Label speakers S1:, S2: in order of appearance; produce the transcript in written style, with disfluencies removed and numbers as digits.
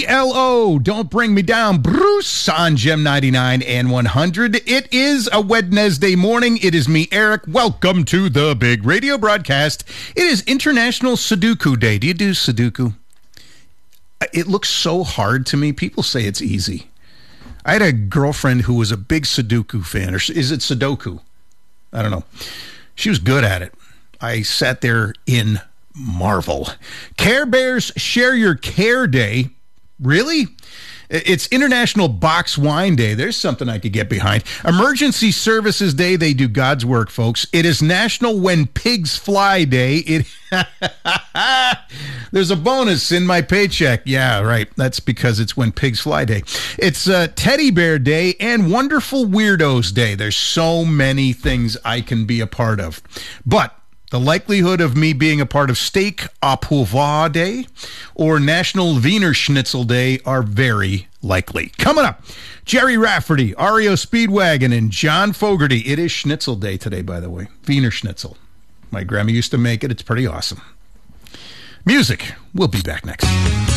S1: ELO, Don't Bring Me Down, Bruce on Gem 99 and 100. It is a Wednesday morning. It is me, Eric. Welcome to the big radio broadcast. It is International Sudoku Day. Do you do Sudoku? It looks so hard to me. People say it's easy. I had a girlfriend who was a big Sudoku fan, or is it Sudoku? I don't know. She was good at it. I sat there in marvel. Care Bears Share Your Care Day. Really? It's International Box Wine Day. There's something I could get behind. Emergency Services Day. They do God's work, folks. It is National When Pigs Fly Day. There's a bonus in my paycheck. Yeah, right. That's because it's When Pigs Fly Day. It's Teddy Bear Day and Wonderful Weirdos Day. There's so many things I can be a part of. But the likelihood of me being a part of Steak au Poivre Day or National Wiener Schnitzel Day are very likely. Coming up, Jerry Rafferty, REO Speedwagon, and John Fogerty. It is Schnitzel Day today, by the way. Wiener Schnitzel. My grandma used to make it. It's pretty awesome. Music. We'll be back next.